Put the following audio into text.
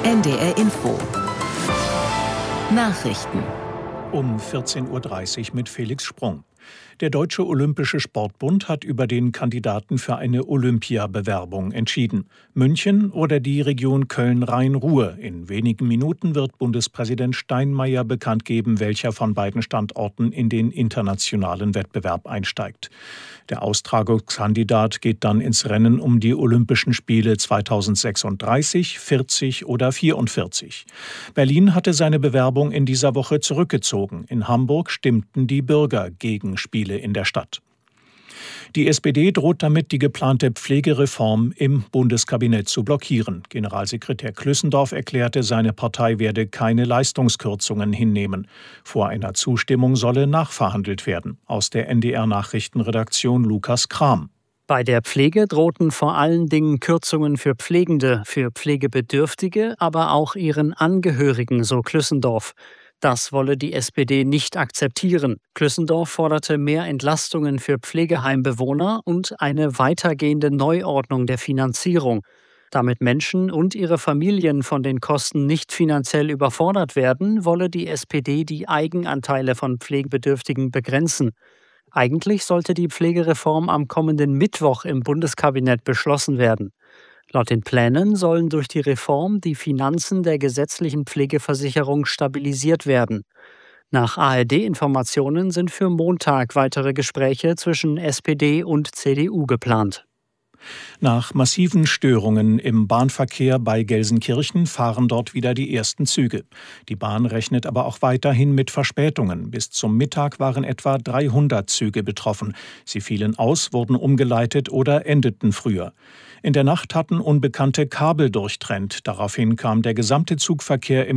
NDR Info. Nachrichten. Um 14.30 Uhr mit Felix Sprung. Der Deutsche Olympische Sportbund hat über den Kandidaten für eine Olympiabewerbung entschieden. München oder die Region Köln-Rhein-Ruhr. In wenigen Minuten wird Bundespräsident Steinmeier bekannt geben, welcher von beiden Standorten in den internationalen Wettbewerb einsteigt. Der Austragungskandidat geht dann ins Rennen um die Olympischen Spiele 2036, 40 oder 44. Berlin hatte seine Bewerbung in dieser Woche zurückgezogen. In Hamburg stimmten die Bürger gegen Spiele in der Stadt. Die SPD droht damit, die geplante Pflegereform im Bundeskabinett zu blockieren. Generalsekretär Klüssendorf erklärte, seine Partei werde keine Leistungskürzungen hinnehmen. Vor einer Zustimmung solle nachverhandelt werden. Aus der NDR-Nachrichtenredaktion Lukas Kram. Bei der Pflege drohten vor allen Dingen Kürzungen für Pflegende, für Pflegebedürftige, aber auch ihren Angehörigen, so Klüssendorf. Das wolle die SPD nicht akzeptieren. Klüssendorf forderte mehr Entlastungen für Pflegeheimbewohner und eine weitergehende Neuordnung der Finanzierung. Damit Menschen und ihre Familien von den Kosten nicht finanziell überfordert werden, wolle die SPD die Eigenanteile von Pflegebedürftigen begrenzen. Eigentlich sollte die Pflegereform am kommenden Mittwoch im Bundeskabinett beschlossen werden. Laut den Plänen sollen durch die Reform die Finanzen der gesetzlichen Pflegeversicherung stabilisiert werden. Nach ARD-Informationen sind für Montag weitere Gespräche zwischen SPD und CDU geplant. Nach massiven Störungen im Bahnverkehr bei Gelsenkirchen fahren dort wieder die ersten Züge. Die Bahn rechnet aber auch weiterhin mit Verspätungen. Bis zum Mittag waren etwa 300 Züge betroffen. Sie fielen aus, wurden umgeleitet oder endeten früher. In der Nacht hatten Unbekannte Kabel durchtrennt. Daraufhin kam der gesamte Zugverkehr im